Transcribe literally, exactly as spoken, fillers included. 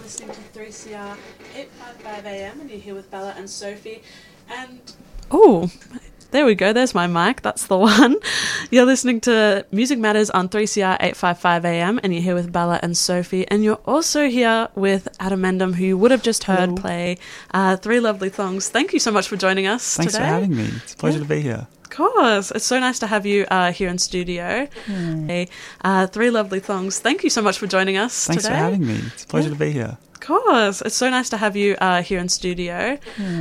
listening to three C R eight fifty-five A M and you're here with Bella and Sophie. And oh, there we go. There's my mic. That's the one. You're listening to Music Matters on three C R eight fifty-five A M and you're here with Bella and Sophie. And you're also here with Adam Mendham, who you would have just heard Hello. play uh, three lovely songs. Thank you so much for joining us Thanks today. for having me. It's a pleasure Yeah. to be here. Of course. It's so nice to have you uh, here in studio. Mm. Uh, three lovely songs. Thank you so much for joining us Thanks today. for having me. It's a pleasure Yeah. to be here. Of course. It's so nice to have you uh, here in studio. Mm.